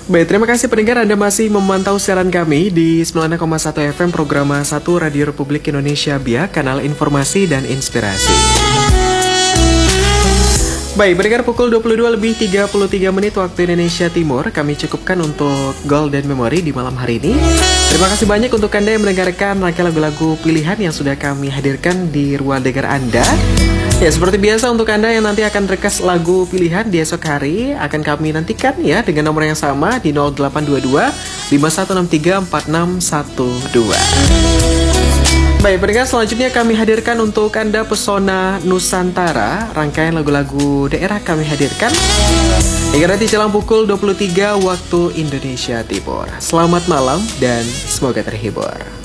Baik, terima kasih pendengar Anda masih memantau siaran kami di 96,1 FM Programa 1 Radio Republik Indonesia BIA, kanal informasi dan inspirasi. Baik, pendengar pukul 22:33 waktu Indonesia Timur, kami cukupkan untuk Golden Memory di malam hari ini. Terima kasih banyak untuk Anda yang mendengarkan rangkaian lagu-lagu pilihan yang sudah kami hadirkan di ruang dengar Anda. Ya, seperti biasa untuk Anda yang nanti akan request lagu pilihan di esok hari, akan kami nantikan ya dengan nomor yang sama di 0822 5163 4612. Baik, pendengar, selanjutnya kami hadirkan untuk Anda Pesona Nusantara. Rangkaian lagu-lagu daerah kami hadirkan hingga nanti jelang pukul 23 waktu Indonesia Timur. Selamat malam dan semoga terhibur.